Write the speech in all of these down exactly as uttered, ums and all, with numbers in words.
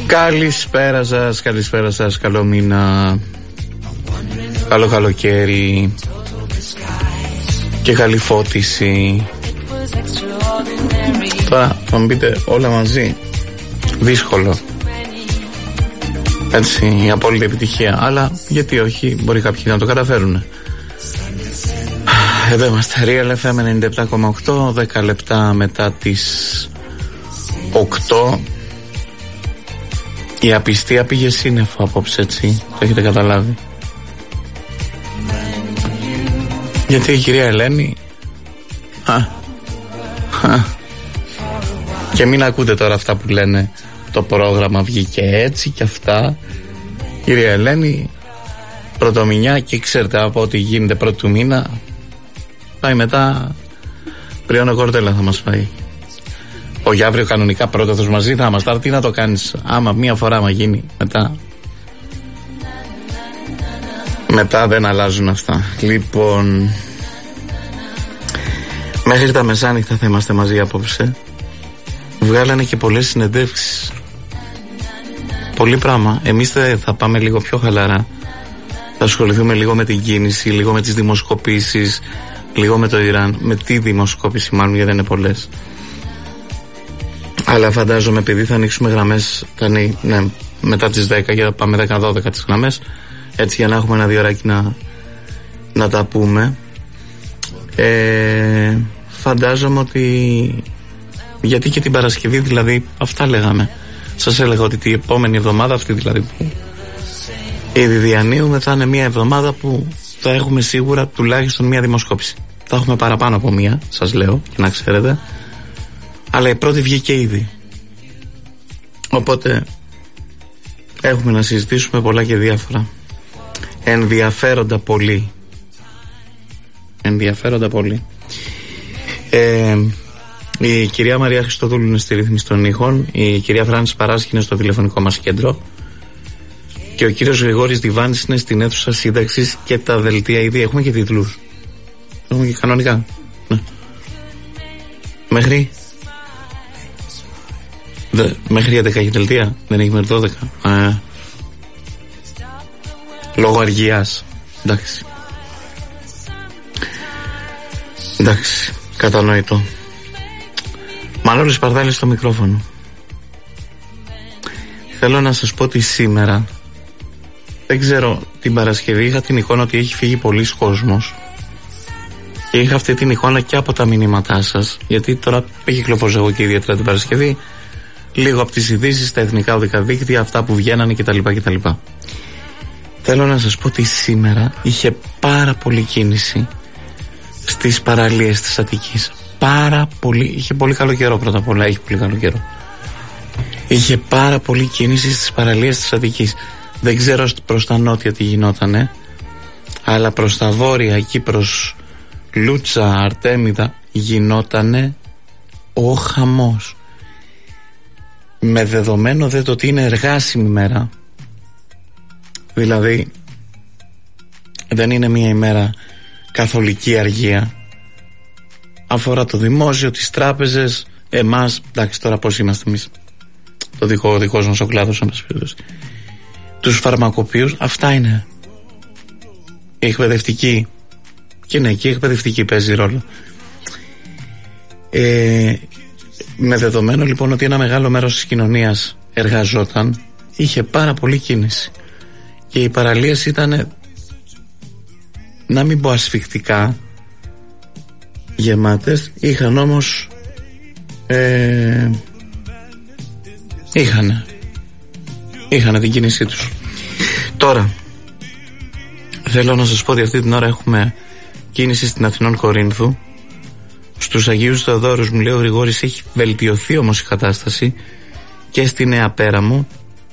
Καλησπέρα σας, καλησπέρα σας, καλό μήνα, καλό καλοκαίρι και καλή φώτιση. Τώρα θα μου πείτε όλα μαζί, δύσκολο, έτσι, η απόλυτη επιτυχία, αλλά γιατί όχι, μπορεί κάποιοι να το καταφέρουν. Εδώ είμαστε, Real εφ εμ ενενήντα επτά κόμμα οκτώ, δέκα λεπτά μετά τις οκτώ. Η απιστία πήγε σύννεφο απόψε, έτσι, το έχετε καταλάβει. Γιατί η κυρία Ελένη α, α, και μην ακούτε τώρα αυτά που λένε το πρόγραμμα βγήκε έτσι και αυτά. Κυρία Ελένη πρωτομηνιά και ξέρετε από ό,τι γίνεται πρώτη του μήνα πάει μετά πριόνο κορτέλα θα μας φάει. Ο για αύριο κανονικά πρόταθος μαζί θα μας. Τώρα τι να το κάνεις, άμα μία φορά μα γίνει, μετά μετά δεν αλλάζουν αυτά. Λοιπόν, μέχρι τα μεσάνυχτα θα είμαστε μαζί απόψε. Βγάλανε και πολλές συνεντεύξεις, πολύ πράγμα. Εμείς θα πάμε λίγο πιο χαλαρά, θα ασχοληθούμε λίγο με την κίνηση, λίγο με τις δημοσκοπήσεις, λίγο με το Ιράν, με τη δημοσκόπηση μάλλον, γιατί δεν είναι πολλές. Αλλά φαντάζομαι επειδή θα ανοίξουμε γραμμές, θα ναι, ναι, μετά τις δέκα, για να πάμε δέκα δώδεκα τις γραμμές, έτσι για να έχουμε ένα δύο ωράκι να, να τα πούμε. Ε, φαντάζομαι ότι, γιατί και την Παρασκευή δηλαδή, αυτά λέγαμε. Σας έλεγα ότι την επόμενη εβδομάδα, αυτή δηλαδή που ήδη διανύουμε, θα είναι μια εβδομάδα που θα έχουμε σίγουρα τουλάχιστον μια δημοσκόπηση. Θα έχουμε παραπάνω από μια, σας λέω, και να ξέρετε. Αλλά η πρώτη βγήκε ήδη. Οπότε έχουμε να συζητήσουμε πολλά και διάφορα. Ενδιαφέροντα πολύ. Ενδιαφέροντα πολύ. Ε, η κυρία Μαρία Χριστοδούλου είναι στη ρύθμιση των ήχων. Η κυρία Φράνση Παράσχη είναι στο τηλεφωνικό μας κέντρο. Και ο κύριος Γρηγόρης Διβάνης είναι στην αίθουσα σύνταξης και τα δελτία ήδη. Έχουμε και τίτλους. Έχουμε και κανονικά. Ναι. Μέχρι Μέχρι έντεκα έχει δελτία, δεν έχει μέχρι δώδεκα. Α, λόγω αργίας. Εντάξει. Εντάξει, κατανοητό. Μανώλης Παρδάλης στο μικρόφωνο. Θέλω να σας πω ότι σήμερα, δεν ξέρω, την Παρασκευή είχα την εικόνα ότι έχει φύγει πολλής κόσμος. Και είχα αυτή την εικόνα και από τα μηνύματά σας, γιατί τώρα έχει κυκλοφορήσει εγώ και ιδιαίτερα την Παρασκευή, λίγο από τις ειδήσεις, τα εθνικά οδικά δίκτυα, αυτά που βγαίνανε κτλ. κτλ. Θέλω να σας πω ότι σήμερα είχε πάρα πολύ κίνηση στις παραλίες της Αττικής. Πάρα πολύ, είχε πολύ καλό καιρό πρώτα απ' όλα, έχει πολύ καλό καιρό. Είχε πάρα πολύ κίνηση στις παραλίες της Αττικής. Δεν ξέρω προς τα νότια τι γινότανε, αλλά προς τα βόρεια, εκεί προς Λούτσα, Αρτέμιδα, γινότανε ο χαμός. Με δεδομένο δε το ότι είναι εργάσιμη μέρα, δηλαδή δεν είναι μια ημέρα καθολική αργία, αφορά το δημόσιο, τις τράπεζες, εμάς, εντάξει τώρα πώς είμαστε εμείς, το δικό, ο δικός μας ο κλάδος, τους φαρμακοποιούς, αυτά είναι. Η εκπαιδευτική, και ναι, και η εκπαιδευτική παίζει ρόλο. Ε, με δεδομένο λοιπόν ότι ένα μεγάλο μέρος της κοινωνίας εργαζόταν, είχε πάρα πολύ κίνηση και οι παραλίες ήταν, να μην πω ασφικτικά γεμάτες, είχαν όμως ε, είχαν είχαν την κίνησή τους. Τώρα θέλω να σας πω ότι αυτή την ώρα έχουμε κίνηση στην Αθηνών Κορίνθου. Στους Αγίους Θεοδόρους, μου λέει ο Γρηγόρης, έχει βελτιωθεί όμως η κατάσταση και στη Νέα Πέραμο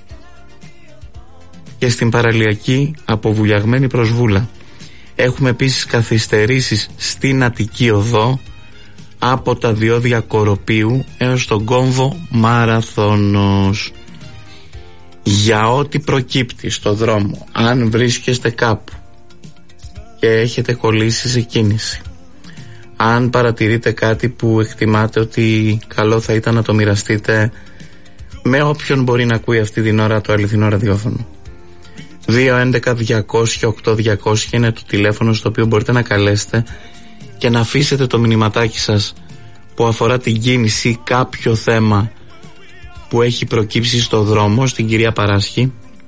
και στην παραλιακή από Βουλιαγμένη προς Βούλα. Έχουμε επίσης καθυστερήσεις στην Αττική Οδό από τα διόδια Κοροπίου έως τον κόμβο Μαραθώνος. Για ό,τι προκύπτει στο δρόμο, αν βρίσκεστε κάπου και έχετε κολλήσει σε κίνηση, αν παρατηρείτε κάτι που εκτιμάτε ότι καλό θα ήταν να το μοιραστείτε με όποιον μπορεί να ακούει αυτή την ώρα το αληθινό ραδιόφωνο. δύο έντεκα διακόσια οκτώ διακόσια είναι το τηλέφωνο στο οποίο μπορείτε να καλέσετε και να αφήσετε το μηνυματάκι σας που αφορά την κίνηση ή κάποιο θέμα που έχει προκύψει στο δρόμο, στην κυρία Παράσχη,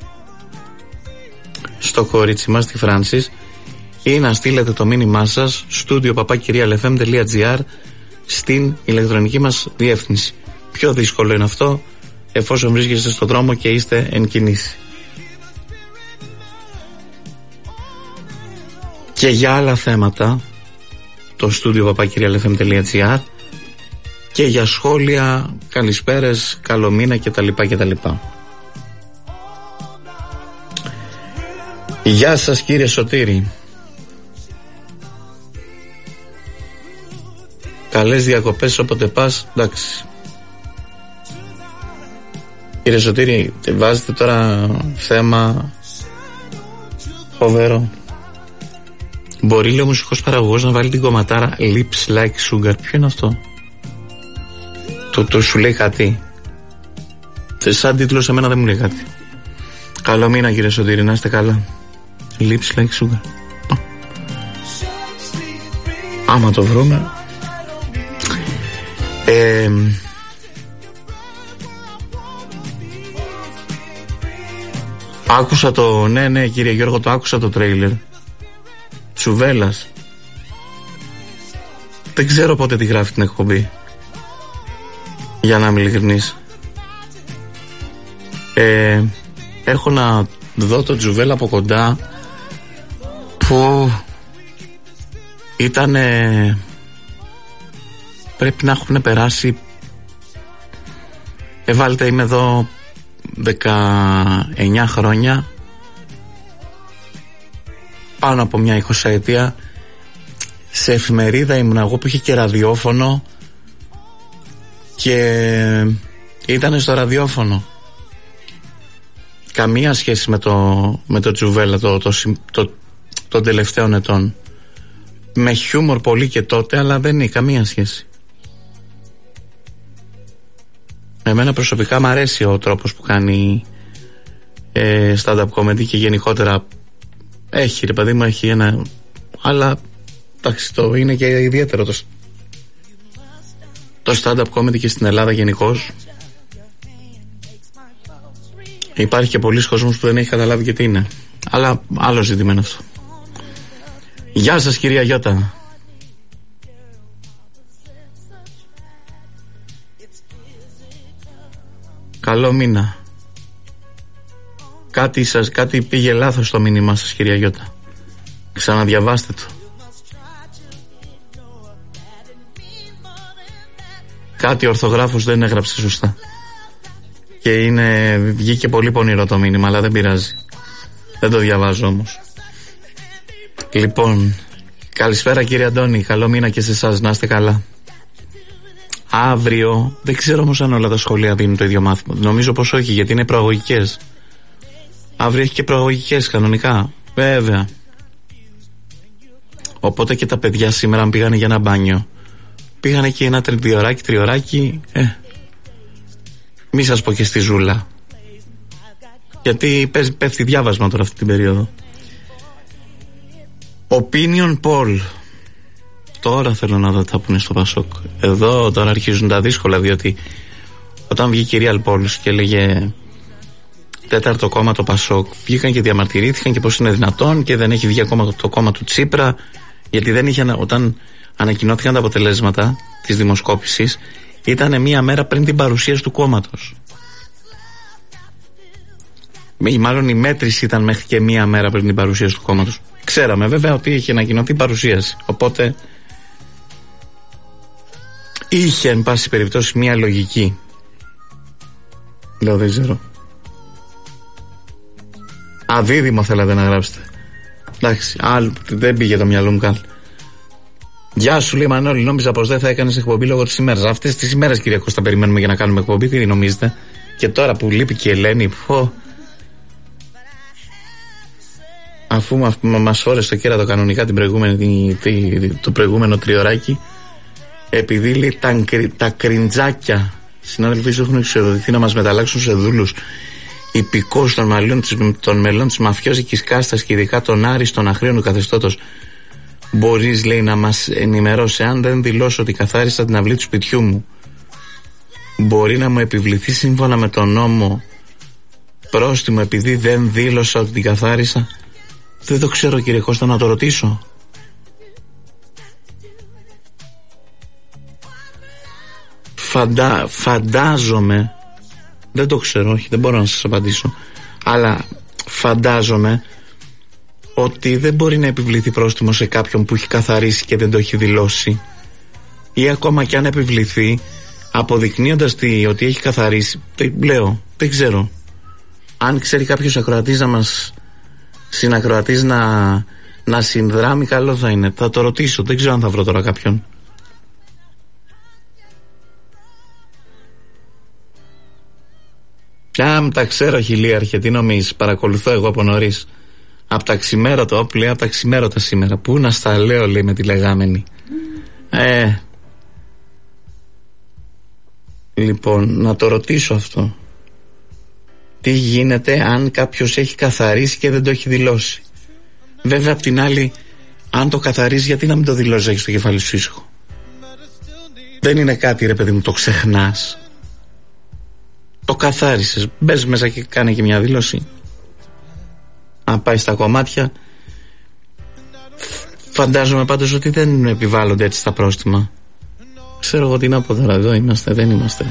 στο κορίτσι μας, τη Φράνσις, ή να στείλετε το μήνυμά σας studio παπάκυριαλεφm τελεία εφ εμ τελεία τζι άρ στην ηλεκτρονική μας διεύθυνση. Πιο δύσκολο είναι αυτό εφόσον βρίσκεστε στο δρόμο και είστε εν κινήσει. Και για άλλα θέματα το studio παπάκυριαλεφm τελεία τζι άρ και για σχόλια, καλησπέρες, καλό μήνα κτλ. κτλ. Γεια σας κύριε Σωτήρη. Καλές διακοπές όποτε πας, εντάξει. Κύριε Σωτήρη, βάζετε τώρα θέμα φοβερό. Μπορεί, λέει ο μουσικός παραγωγός, να βάλει την κομματάρα Lips Like Sugar. Ποιο είναι αυτό? Το, το σου λέει κάτι? Σαν τίτλο σε μένα δεν μου λέει κάτι. Καλό μήνα κύριε Σωτήρη, να είστε καλά. Lips Like Sugar. Άμα το βρούμε. ε, Άκουσα το, ναι ναι κύριε Γιώργο, το άκουσα το τρέιλερ Τσουβέλλας. Δεν ξέρω πότε τη γράφει την εκπομπή, για να είμαι ειλικρινής. ε, Έχω να δω το Τζουβέλα από κοντά, που ήταν, πρέπει να έχουν περάσει, εβάλτε, είμαι εδώ δεκαεννιά χρόνια, πάνω από μια εικοσαετία. Σε εφημερίδα ήμουν εγώ που είχε και ραδιόφωνο και ήταν στο ραδιόφωνο. Καμία σχέση με το, με το Τζουβέλα το, το, το, των τελευταίων ετών. Με χιούμορ πολύ και τότε, αλλά δεν είναι καμία σχέση. Εμένα προσωπικά μου αρέσει ο τρόπος που κάνει ε, stand-up comedy και γενικότερα έχει, ρε παιδί μου, έχει ένα, αλλά εντάξει, το είναι και ιδιαίτερο το, το stand-up comedy και στην Ελλάδα γενικώς. Υπάρχει και πολλοί κόσμος που δεν έχει καταλάβει και τι είναι, αλλά άλλο ζήτημα είναι αυτό. Γεια σας κυρία Γιώτα. Καλό μήνα. Κάτι, σας, κάτι πήγε λάθος στο μήνυμά σας κυρία Γιώτα. Ξαναδιαβάστε το. Κάτι ορθογράφος δεν έγραψε σωστά. Και είναι, βγήκε πολύ πονηρό το μήνυμα, αλλά δεν πειράζει. Δεν το διαβάζω όμως. Λοιπόν, καλησπέρα κύριε Αντώνη. Καλό μήνα και σε εσάς, να είστε καλά. Αύριο, δεν ξέρω όμως αν όλα τα σχολεία δίνουν το ίδιο μάθημα. Νομίζω πως όχι, γιατί είναι προαγωγικές. Αύριο έχει και προαγωγικές κανονικά, βέβαια. Οπότε και τα παιδιά σήμερα, αν πήγανε για ένα μπάνιο, πήγανε και ένα τριωράκι, τριωράκι, ε, μη σας πω και στη ζούλα. Γιατί πέφτει διάβασμα τώρα αυτή την περίοδο. Opinion poll. Τώρα θέλω να δω τι θα πούνε στο Πασόκ. Εδώ τώρα αρχίζουν τα δύσκολα, διότι όταν βγήκε η Real Polls και έλεγε τέταρτο κόμμα το Πασόκ, βγήκαν και διαμαρτυρήθηκαν και πως είναι δυνατόν και δεν έχει βγει ακόμα το κόμμα του Τσίπρα, γιατί δεν είχε, όταν ανακοινώθηκαν τα αποτελέσματα της δημοσκόπησης, ήταν μία μέρα πριν την παρουσίαση του κόμματος. Μάλλον η μέτρηση ήταν μέχρι και μία μέρα πριν την παρουσίαση του κόμματος. Ξέραμε βέβαια ότι είχε ανακοινωθεί παρουσίαση, οπότε είχε εν πάση περιπτώσει μία λογική. Λέω δεν ξέρω. Αδίδυμο θέλατε να γράψετε. Εντάξει, άλλο, δεν πήγε το μυαλό μου καν. Γεια σου λέει Μανώλη, νόμιζα πως δεν θα έκανες εκπομπή λόγω της ημέρας. Αυτές τις ημέρες κύριε Κώστα περιμένουμε για να κάνουμε εκπομπή, τι νομίζετε? Και τώρα που λείπει και η Ελένη, πω, αφού μα, μας φόρεσε το κέρατο κανονικά την προηγούμενη, τη, το προηγούμενο τριωράκι, επειδή λέει τα, τα κριντζάκια συνάδελφοί σου έχουν εξοδοτηθεί να μας μεταλλάξουν σε δούλους υπηκόους των μαλλιών των μελών της μαφιόζικης κάστας και ειδικά των άριστων αχρήων του καθεστώτος. Μπορείς, λέει, να μας ενημερώσει αν δεν δηλώσω ότι καθάρισα την αυλή του σπιτιού μου? Μπορεί να μου επιβληθεί σύμφωνα με τον νόμο πρόστιμο επειδή δεν δήλωσα ότι την καθάρισα? Δεν το ξέρω, κύριε Κώστα, να το ρωτήσω. Φαντα, φαντάζομαι, δεν το ξέρω, όχι, δεν μπορώ να σας απαντήσω, αλλά φαντάζομαι ότι δεν μπορεί να επιβληθεί πρόστιμο σε κάποιον που έχει καθαρίσει και δεν το έχει δηλώσει, ή ακόμα και αν επιβληθεί αποδεικνύοντας τι, ότι έχει καθαρίσει. Δεν λέω, δεν ξέρω. Αν ξέρει κάποιος ακροατής να μας συνακροατής να, να συνδράμει, καλό θα είναι. Θα το ρωτήσω, δεν ξέρω αν θα βρω τώρα κάποιον. Α, τα ξέρω, χιλίαρχε, τι νομίζεις, παρακολουθώ εγώ από νωρίς. Από τα ξημέρωτα, όπλη, λέει, από τα ξημέρωτα σήμερα. Πού να στα λέω, λέει, με τη λεγάμενη. Ε. Λοιπόν, να το ρωτήσω αυτό. Τι γίνεται αν κάποιος έχει καθαρίσει και δεν το έχει δηλώσει? Βέβαια, απ' την άλλη, αν το καθαρίσει, γιατί να μην το δηλώσει, έχεις το κεφάλι σου ήσυχο? Δεν είναι κάτι, ρε παιδί μου, το ξεχνάς. Το καθάρισες, μπες μέσα και κάνε και μια δήλωση. Αν πάει στα κομμάτια, φαντάζομαι πάντως ότι δεν επιβάλλονται έτσι τα πρόστιμα. Ξέρω εγώ τι να πω τώρα, εδώ είμαστε, δεν είμαστε.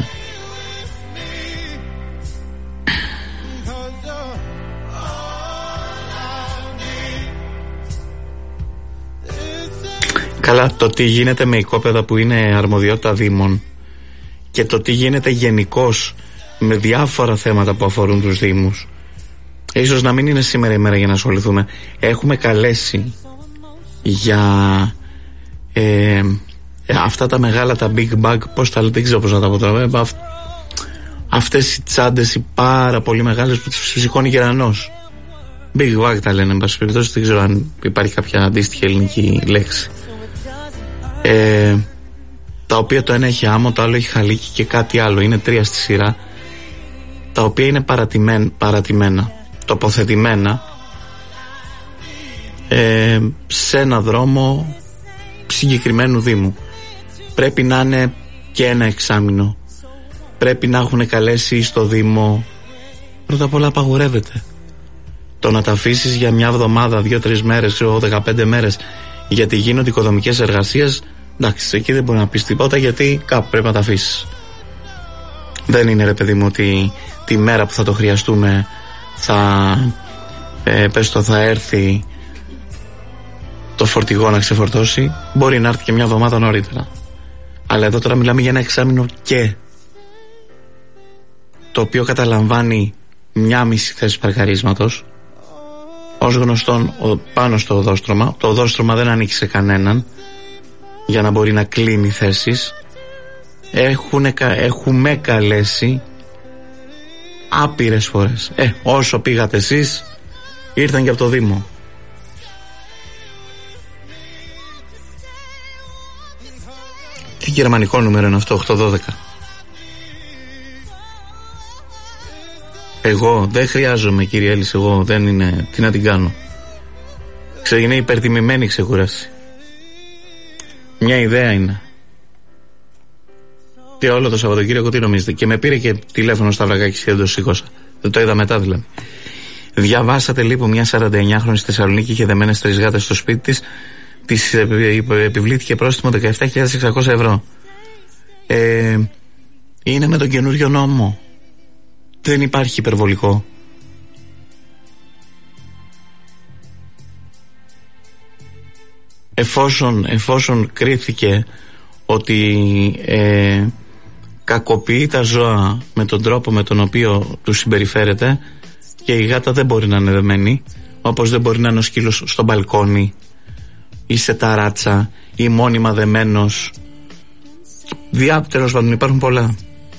Καλά, το τι γίνεται με οικόπεδα που είναι αρμοδιότητα δήμων και το τι γίνεται γενικώς με διάφορα θέματα που αφορούν τους δήμους, ίσως να μην είναι σήμερα η μέρα για να ασχοληθούμε. Έχουμε καλέσει για ε, αυτά τα μεγάλα, τα big bag, πώς τα λέτε, δεν ξέρω πώς να τα πω τώρα, αυ, αυτές οι τσάντες οι πάρα πολύ μεγάλες που τις σηκώνει γερανός. Big bag τα λένε, εν πάση περιπτώσει, δεν ξέρω αν υπάρχει κάποια αντίστοιχη ελληνική λέξη. Ε, τα οποία το ένα έχει άμμο, το άλλο έχει χαλίκι και κάτι άλλο, είναι τρία στη σειρά, τα οποία είναι παρατημένα, παρατημένα τοποθετημένα ε, σε ένα δρόμο συγκεκριμένου δήμου. Πρέπει να είναι και ένα εξάμηνο. Πρέπει να έχουν καλέσει στο δήμο. Πρώτα απ' όλα απαγορεύεται το να τα αφήσεις για μια εβδομάδα, δύο-τρεις μέρες, ξέρω, δεκαπέντε μέρες, γιατί γίνονται οικοδομικές εργασίες. Εντάξει, εκεί δεν μπορεί να πεις τίποτα, γιατί κάπου πρέπει να τα αφήσεις. Δεν είναι, ρε παιδί μου, ότι τη μέρα που θα το χρειαστούμε θα ε, πες το, θα έρθει το φορτηγό να ξεφορτώσει. Μπορεί να έρθει και μια εβδομάδα νωρίτερα, αλλά εδώ τώρα μιλάμε για ένα εξάμηνο, και το οποίο καταλαμβάνει μια μισή θέση παρκαρίσματος. Ως γνωστόν, πάνω στο οδόστρωμα, το οδόστρωμα δεν ανήκει σε κανέναν για να μπορεί να κλείνει θέσεις. Έχουν, έχουμε καλέσει άπειρες φορές. Ε, όσο πήγατε εσείς, ήρθαν και από το Δήμο. Τι γερμανικό νούμερο είναι αυτό, οκτώ δώδεκα? Εγώ δεν χρειάζομαι, κύριε Έλλης, εγώ δεν είναι, τι να την κάνω. Είναι υπερτιμημένη ξεκούραση. Μια ιδέα είναι. Και όλο το Σαββατοκύριακο τι νομίζετε? Και με πήρε και τηλέφωνο στα βρακάκια και δεν το σήκωσα. Δεν το είδα μετά δηλαδή. Διαβάσατε λοιπόν μια σαρανταεννιάχρονη στη Θεσσαλονίκη είχε δεμένες τρεις γάτες στο σπίτι της. Της επιβλήθηκε πρόστιμο δεκαεπτά χιλιάδες εξακόσια ευρώ. Ε, είναι με τον καινούριο νόμο. Δεν υπάρχει υπερβολικό. Εφόσον, εφόσον κρίθηκε ότι ε, κακοποιεί τα ζώα με τον τρόπο με τον οποίο τους συμπεριφέρεται, και η γάτα δεν μπορεί να είναι δεμένη, όπως δεν μπορεί να είναι ο σκύλος στο μπαλκόνι ή σε ταράτσα ή μόνιμα δεμένος. Διάπτερος πάντων, υπάρχουν πολλά.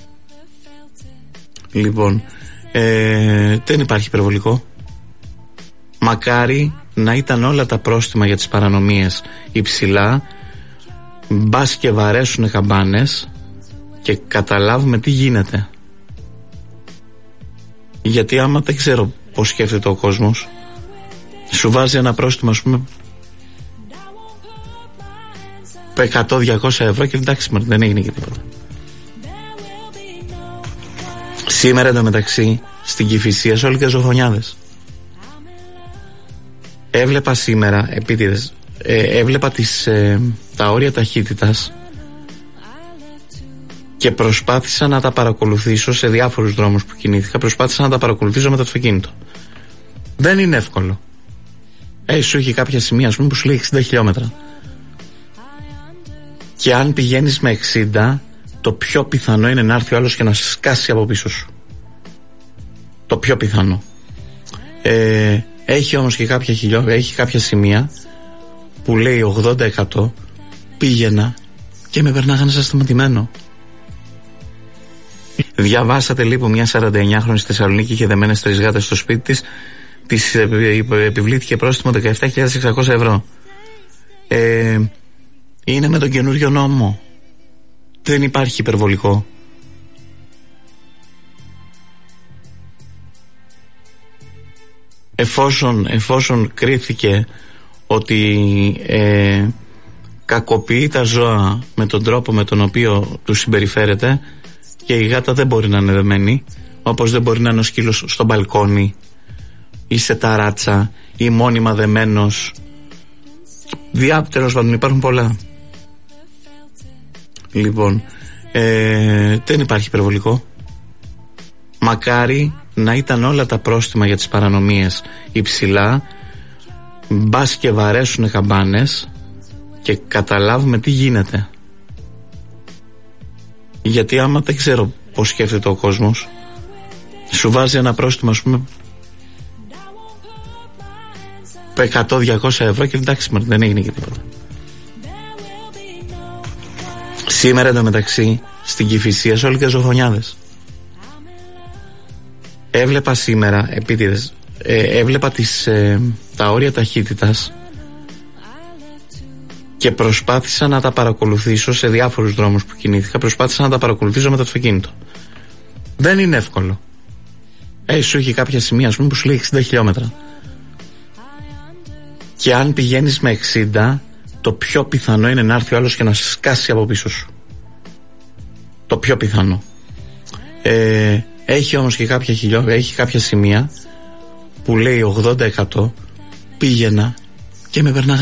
Λοιπόν, ε, δεν υπάρχει υπερβολικό. Μακάρι να ήταν όλα τα πρόστιμα για τις παρανομίες υψηλά, μπας και βαρέσουνε καμπάνες και καταλάβουμε τι γίνεται. Γιατί άμα δεν ξέρω πώς σκέφτεται ο κόσμος, σου βάζει ένα πρόστιμο, ας πούμε, εκατό με διακόσια ευρώ και εντάξει, δεν έγινε και τίποτα. Σήμερα εντωμεταξύ στην Κηφισία σε όλοι και ζωγονιάδες. Έβλεπα σήμερα επίτηδες, ε, έβλεπα τις, ε, τα όρια ταχύτητας και προσπάθησα να τα παρακολουθήσω σε διάφορους δρόμους που κινήθηκα. Προσπάθησα να τα παρακολουθήσω με το αυτοκίνητο. Δεν είναι εύκολο. Ε, σου έχει κάποια σημεία, ας πούμε, που σου λέει εξήντα χιλιόμετρα. Και αν πηγαίνεις με εξήντα, το πιο πιθανό είναι να έρθει ο άλλος και να σκάσει από πίσω σου. Το πιο πιθανό. Ε, έχει όμως και κάποια χιλιόμετρα, έχει κάποια σημεία που λέει ογδόντα τοις εκατό, πήγαινα και με περνάγανε σαν σταματημένο. Διαβάσατε λίγο μια σαρανταεννιάχρονη στη Θεσσαλονίκη και δεμένες τρεις γάτες στο σπίτι της, της επιβλήθηκε πρόστιμο δεκαεπτά χιλιάδες εξακόσια ευρώ. Ε, είναι με τον καινούριο νόμο. Δεν υπάρχει υπερβολικό. Εφόσον, εφόσον κρίθηκε ότι ε, κακοποιεί τα ζώα με τον τρόπο με τον οποίο τους συμπεριφέρεται, και η γάτα δεν μπορεί να είναι δεμένη, όπως δεν μπορεί να είναι ο σκύλος στο μπαλκόνι ή σε ταράτσα ή μόνιμα δεμένος. Διάπτερος πάντων, υπάρχουν πολλά. Λοιπόν, ε, δεν υπάρχει υπερβολικό. Μακάρι να ήταν όλα τα πρόστιμα για τις παρανομίες υψηλά, μπας και βαρέσουνε καμπάνες και καταλάβουμε τι γίνεται. Γιατί άμα δεν ξέρω πώς σκέφτεται ο κόσμος, σου βάζει ένα πρόστιμο, ας πούμε, εκατό με διακόσια ευρώ και εντάξει, δεν έγινε και τίποτα. Σήμερα εντωμεταξύ στην Κηφισία σε όλοι και ζωγονιάδες. Έβλεπα σήμερα επίτηδες, ε, έβλεπα τις, ε, τα όρια ταχύτητας και προσπάθησα να τα παρακολουθήσω σε διάφορους δρόμους που κινήθηκα. Προσπάθησα να τα παρακολουθήσω με το αυτοκίνητο. Δεν είναι εύκολο. Ε, σου έχει κάποια σημεία, ας πούμε, που σου λέει εξήντα χιλιόμετρα. Και αν πηγαίνεις με εξήντα, το πιο πιθανό είναι να έρθει ο άλλος και να σκάσει από πίσω σου. Το πιο πιθανό. Ε, έχει όμως και κάποια χιλιόμετρα, έχει κάποια σημεία που λέει ογδόντα τοις εκατό, πήγαινα και με περνάγανε